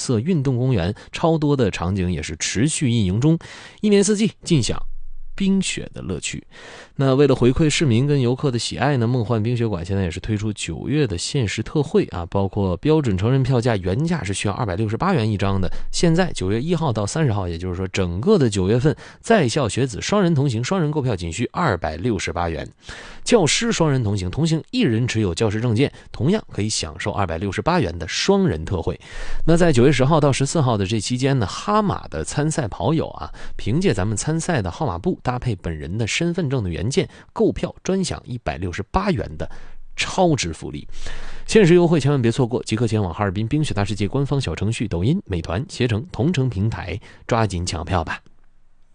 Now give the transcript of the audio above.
色运动公园，超多的场景也是持续运营中，一年四季尽享冰雪的乐趣。那为了回馈市民跟游客的喜爱呢，梦幻冰雪馆现在也是推出9月的限时特惠啊，包括标准成人票价原价是需要268元一张的，现在9月1号到30号，也就是说整个的9月份，在校学子双人同行双人购票仅需268元，教师双人同行一人持有教师证件同样可以享受268元的双人特惠。那在9月10号到14号的这期间呢，哈马的参赛跑友啊，凭借咱们参赛的号码布搭配本人的身份证的原件，购票专享168元的超值福利。限时优惠千万别错过，即刻前往哈尔滨冰雪大世界官方小程序、抖音、美团、携程同城平台抓紧抢票吧。